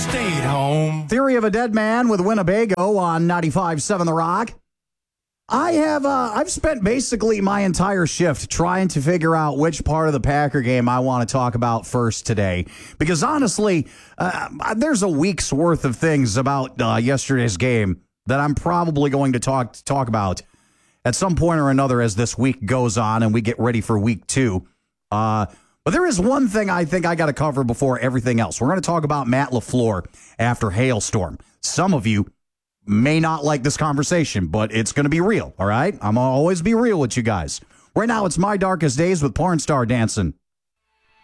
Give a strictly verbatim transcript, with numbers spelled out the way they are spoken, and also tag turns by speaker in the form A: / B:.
A: stayed home.
B: Theory of a Dead Man with Winnebago on ninety-five point seven The Rock. I have uh, I've spent basically my entire shift trying to figure out which part of the Packer game I want to talk about first today. Because honestly, uh, there's a week's worth of things about uh, yesterday's game that I'm probably going to talk talk about at some point or another as this week goes on and we get ready for week two. Uh, but there is one thing I think I got to cover before everything else. We're going to talk about Matt LaFleur after Hailstorm. Some of you may not like this conversation, but it's going to be real, all right? I'm going to always be real with you guys. Right now, it's My Darkest Days with Porn Star Dancing.